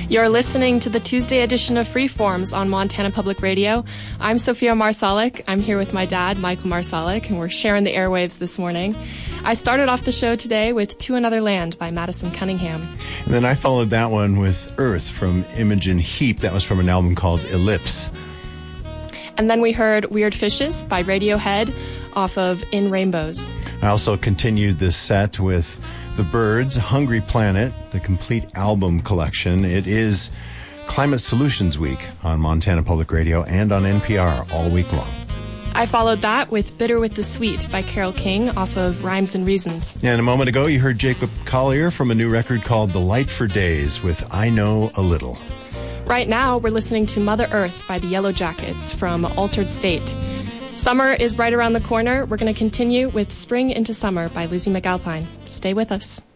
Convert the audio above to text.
You're listening to the Tuesday edition of Freeforms on Montana Public Radio. I'm Sophia Marsalic. I'm here with my dad, Michael Marsalic, and we're sharing the airwaves this morning. I started off the show today with To Another Land by Madison Cunningham. And then I followed that one with Earth from Imogen Heap. That was from an album called Ellipse. And then we heard Weird Fishes by Radiohead off of In Rainbows. I also continued this set with The Byrds, Hungry Planet, the complete album collection. It is Climate Solutions Week on Montana Public Radio and on NPR all week long. I followed that with Bitter with the Sweet by Carole King off of Rhymes and Reasons. And a moment ago, you heard Jacob Collier from a new record called The Light for Days with I Know a Little. Right now, we're listening to Mother Earth by the Yellow Jackets from Altered State. Summer is right around the corner. We're going to continue with Spring into Summer by Lizzie McAlpine. Stay with us.